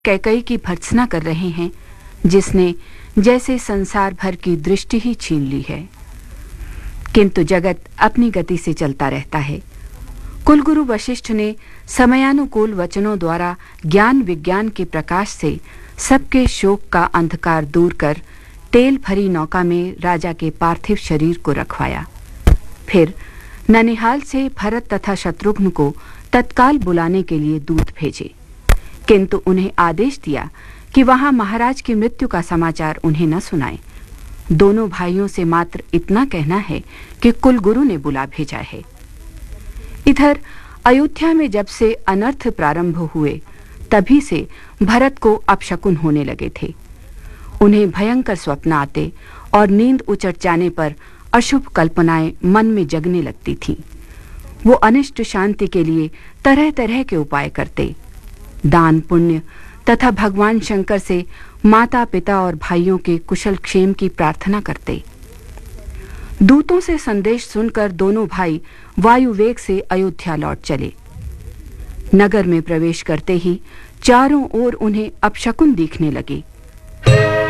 कैकई की भर्त्सना कर रहे हैं, जिसने जैसे संसार भर की दृष्टि ही छीन ली है। किंतु जगत अपनी गति से चलता रहता है। कुलगुरु वशिष्ठ ने समयानुकूल वचनों द्वारा ज्ञान विज्ञान के प्रकाश से सबके शोक का अंधकार दूर कर तेल भरी नौका में राजा के पार्थिव शरीर को रखवाया। फिर ननिहाल से भरत तथा शत्रुघ्न को तत्काल बुलाने के लिए दूत भेजे, किंतु उन्हें आदेश दिया कि वहां महाराज की मृत्यु का समाचार उन्हें न सुनाएं। दोनों भाइयों से मात्र इतना कहना है कि कुलगुरु ने बुला भेजा है। इधर अयोध्या में जब से अनर्थ प्रारंभ हुए, तभी से भरत को अपशकुन होने लगे थे। उन्हें भयंकर स्वप्न आते और नींद उचट जाने पर अशुभ कल्पनाएं मन में जगने लगती थीं। वो अनिष्ट शांति के लिए तरह तरह के उपाय करते, दान पुण्य तथा भगवान शंकर से माता पिता और भाइयों के कुशल क्षेम की प्रार्थना करते। दूतों से संदेश सुनकर दोनों भाई वायु वेग से अयोध्या लौट चले। नगर में प्रवेश करते ही चारों ओर उन्हें अपशकुन दिखने लगे।